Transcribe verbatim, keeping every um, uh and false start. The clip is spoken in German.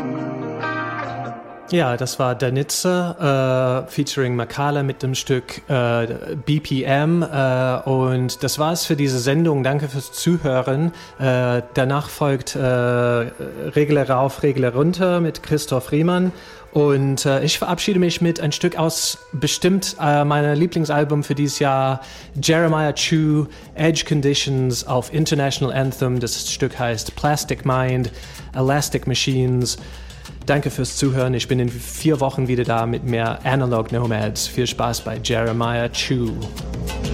Ja, das war Danitze, äh, featuring Makala mit dem Stück äh, B P M äh, und das war's für diese Sendung. Danke fürs Zuhören. Äh, danach folgt äh, Regler rauf, Regler runter mit Christoph Riemann und äh, ich verabschiede mich mit ein Stück aus bestimmt äh, meiner Lieblingsalbum für dieses Jahr, Jeremiah Chu, Edge Conditions auf International Anthem. Das Stück heißt Plastic Mind, Elastic Machines. Danke fürs Zuhören. Ich bin in vier Wochen wieder da mit mehr Analog Nomads. Viel Spaß bei Jeremiah Chu.